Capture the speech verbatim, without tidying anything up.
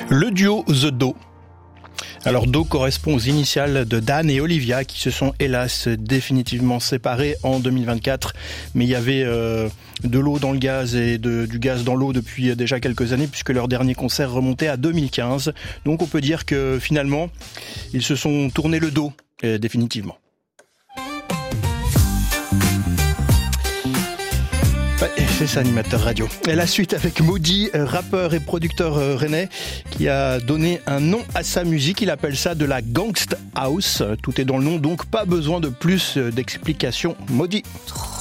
Le duo The Do. Alors Do correspond aux initiales de Dan et Olivia qui se sont hélas définitivement séparés en deux mille vingt-quatre. Mais il y avait euh, de l'eau dans le gaz et de, du gaz dans l'eau depuis déjà quelques années puisque leur dernier concert remontait à deux mille quinze. Donc on peut dire que finalement ils se sont tournés le dos euh, définitivement. C'est ça, animateur radio. Et la suite avec Maudit, rappeur et producteur rennais, qui a donné un nom à sa musique. Il appelle ça de la gangsta house. Tout est dans le nom, donc pas besoin de plus d'explications. Maudit.